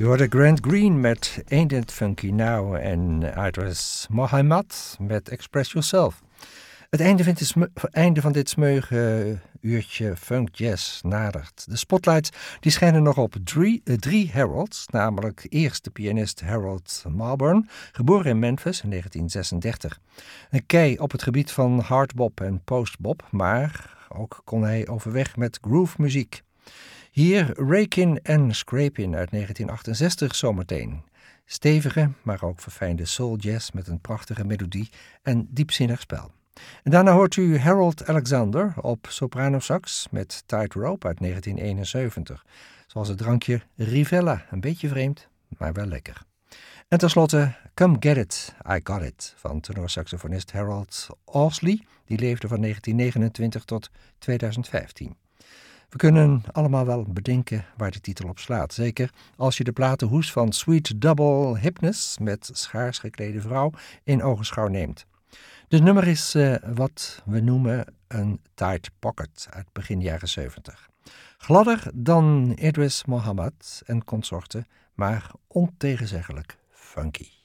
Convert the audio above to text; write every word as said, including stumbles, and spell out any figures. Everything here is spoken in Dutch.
Je hoorde Grant Green met Ain't It Funky Now en het was Mohammed met Express Yourself. Het einde van dit, sme- einde van dit smeuige uurtje funk jazz nadert. De spotlights die schijnen nog op drie, uh, drie Heralds, namelijk eerst de pianist Harold Marburn, geboren in Memphis in negentien zesendertig. Een kei op het gebied van hardbop en postbop, maar ook kon hij overweg met groove muziek. Hier Rakin' en Scrapin' uit negentien achtenzestig zometeen. Stevige, maar ook verfijnde soul jazz met een prachtige melodie en diepzinnig spel. En daarna hoort u Harold Alexander op soprano sax met Tightrope uit negentien eenenzeventig. Zoals het drankje Rivella, een beetje vreemd, maar wel lekker. En tenslotte Come Get It, I Got It van tenorsaxofonist Harold Ousley. Die leefde van negentien negenentwintig tot tweeduizend vijftien. We kunnen allemaal wel bedenken waar de titel op slaat. Zeker als je de platenhoes van Sweet Double Hypness met schaars geklede vrouw in ogenschouw neemt. Dit nummer is uh, wat we noemen een tight pocket uit begin jaren zeventig. Gladder dan Idris Muhammad en consorten, maar ontegenzeggelijk funky.